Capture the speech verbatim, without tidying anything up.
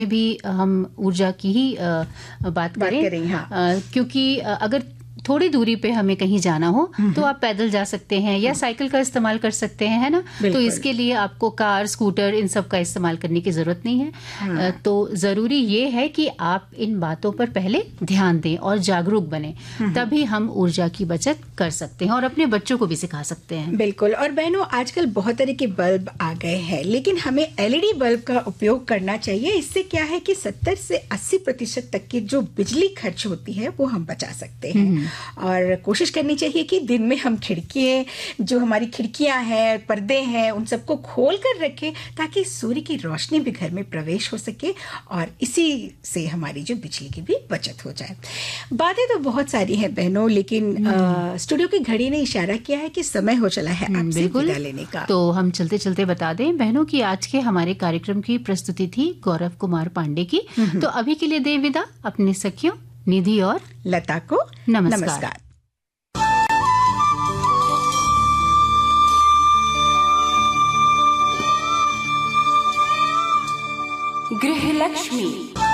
भी हम ऊर्जा की ही बात बात करें, करें हाँ। क्योंकि अगर थोड़ी दूरी पे हमें कहीं जाना हो तो आप पैदल जा सकते हैं या साइकिल का इस्तेमाल कर सकते हैं, है ना। तो इसके लिए आपको कार, स्कूटर, इन सब का इस्तेमाल करने की जरूरत नहीं है। हाँ। तो जरूरी ये है कि आप इन बातों पर पहले ध्यान दें और जागरूक बने, तभी हम ऊर्जा की बचत कर सकते हैं और अपने बच्चों को भी सिखा सकते हैं। बिल्कुल। और बहनों, आजकल बहुत तरह के बल्ब आ गए हैं, लेकिन हमें एलईडी बल्ब का उपयोग करना चाहिए। इससे क्या है कि सत्तर से अस्सी प्रतिशत तक की जो बिजली खर्च होती है वो हम बचा सकते हैं। और कोशिश करनी चाहिए कि दिन में हम खिड़कियाँ, जो हमारी खिड़कियाँ हैं, पर्दे हैं, उन सबको खोल कर रखें ताकि सूर्य की रोशनी भी घर में प्रवेश हो सके और इसी से हमारी जो बिजली की भी बचत हो जाए। बातें तो बहुत सारी हैं बहनों, लेकिन आ, स्टूडियो की घड़ी ने इशारा किया है कि समय हो चला है आपसे विदा लेने का। तो हम चलते चलते बता दें बहनों कि आज के हमारे कार्यक्रम की प्रस्तुति थी गौरव कुमार पांडे की। तो अभी के लिए दे विदा अपनी सखियों निधि और लता को। नमस्कार, नमस्कार। गृहलक्ष्मी।